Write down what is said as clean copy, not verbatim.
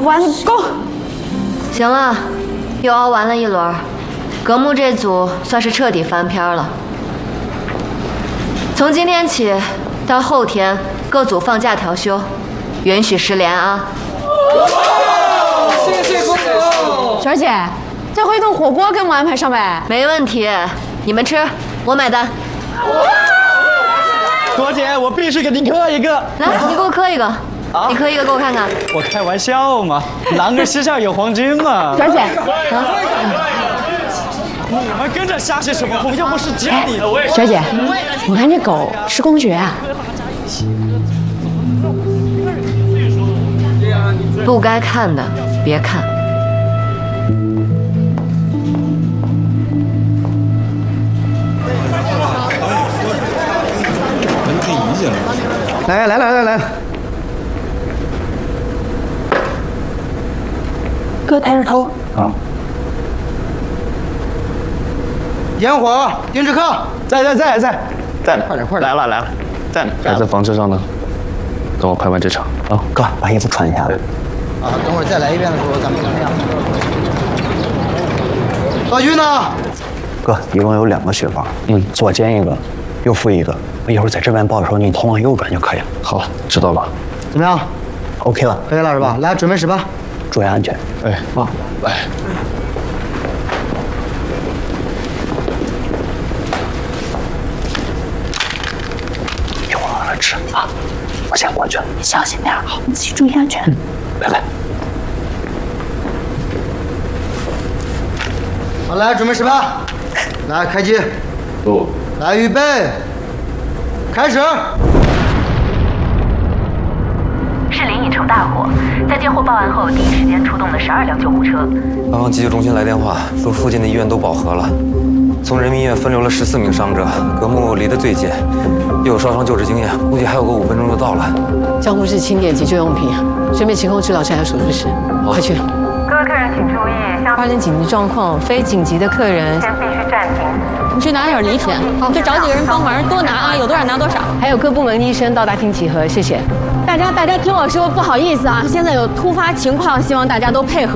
完工。 行了，又熬完了一轮，葛木这组算是彻底翻篇了。从今天起到后天，各组放假调休，允许失联啊！ 谢谢公主。璇姐，这回一顿火锅给我们安排上呗？ 没问题，你们吃，我买单。 朵姐，我必须给您磕一个。 来，你给我磕一个。你磕一个给我看看。 我开玩笑嘛，男儿膝下有黄金嘛。 璇姐， 你们跟着瞎写什么？我又不是教你的。 璇姐，我看这狗是公爵啊。 不该看的别看。 来， 哥抬着头啊！烟火，丁志克，在，快点，来了，在呢。 还在房车上呢，等我拍完这场啊。 哥，把衣服穿一下。啊，等会儿再来一遍的时候，咱们看样。道具呢？哥，一共有2个血房，左肩一个，右腹一个。一会儿在这边报的时候，你头往右转就可以了。 好，知道了。 怎么样 ？OK 了，可以了是吧？来，准备10吧，注意安全。 哎，啊，来。 一会儿往那吃啊，我先过去了。 小心点，好，你自己注意安全。 拜拜。好，来，准备10吧，来，开机。 走。 来，预备。开始！ 士林已成大火，在接获报案后，第一时间出动了12辆救护车。 刚刚急救中心来电话，说附近的医院都饱和了，从人民医院分流了14名伤者，葛木离得最近，又有烧伤救治经验，估计还有个5分钟就到了。 江护士清点急救用品，顺便清空治疗室还有手术室。快去！ 各位客人请注意， 发生紧急状况，非紧急的客人先必须暂停。 你去拿点礼品，就找几个人帮忙，多拿啊，有多少拿多少。还有各部门医生到大厅集合，谢谢。大家听我说，不好意思啊，现在有突发情况，希望大家都配合。